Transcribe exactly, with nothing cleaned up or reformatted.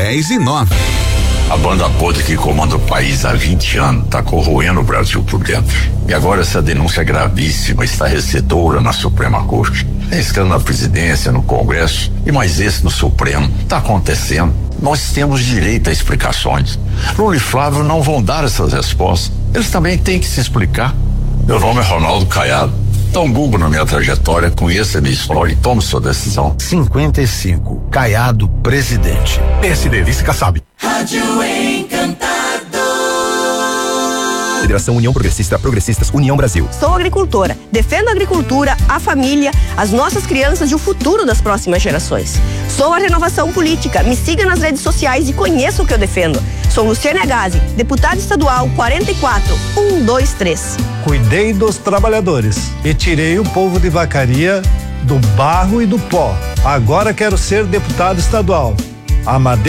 dez e nove. A banda podre que comanda o país há vinte anos está corroendo o Brasil por dentro. E agora essa denúncia gravíssima está recedora na Suprema Corte. Tem escândalo na presidência, no Congresso e mais esse no Supremo. Está acontecendo. Nós temos direito a explicações. Lula e Flávio não vão dar essas respostas. Eles também têm que se explicar. Meu nome é Ronaldo Caiado. Dá um Google na minha trajetória, conheça a minha história e tome sua decisão. cinquenta e cinco, Caiado, presidente. P S D, vice Kassab. Rádio Encantado. Federação União Progressista, Progressistas, União Brasil. Sou agricultora, defendo a agricultura, a família, as nossas crianças e o futuro das próximas gerações. Sou a Renovação Política, me siga nas redes sociais e conheça o que eu defendo. Sou Luciana Gazi, deputada estadual quarenta e quatro, um, dois, três. Cuidei dos trabalhadores e tirei o povo de Vacaria do barro e do pó. Agora quero ser deputado estadual. Amadeu